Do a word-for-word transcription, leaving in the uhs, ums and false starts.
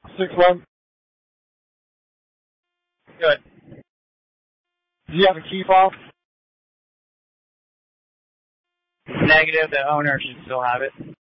Six one. Good. Do you have a key fob? Negative. The owner should still have it.